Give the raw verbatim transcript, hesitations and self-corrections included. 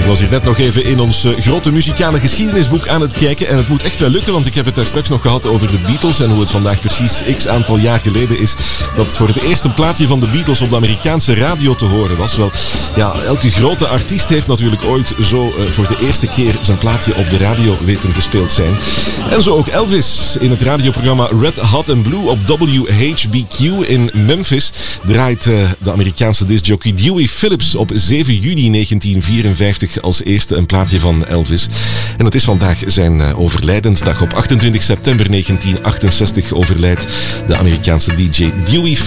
Ik was hier net nog even in ons uh, grote muzikale geschiedenisboek aan het kijken. En het moet echt wel lukken, want ik heb het daar straks nog gehad over de Beatles. En hoe het vandaag precies x aantal jaar geleden is dat voor het eerst een plaatje van de Beatles op de Amerikaanse radio te horen was. Wel, ja, elke grote artiest heeft natuurlijk ooit zo uh, voor de eerste keer zijn plaatje op de radio weten gespeeld zijn. En zo ook Elvis. In het radioprogramma Red Hot and Blue op W H B Q in Memphis draait uh, de Amerikaanse discjockey Dewey Phillips op zeven juni negentien vierenvijftig als eerste een plaatje van Elvis. En het is vandaag zijn uh, overlijdensdag. Op achtentwintig september negentien achtenzestig overlijdt de Amerikaanse D J Dewey Phillips.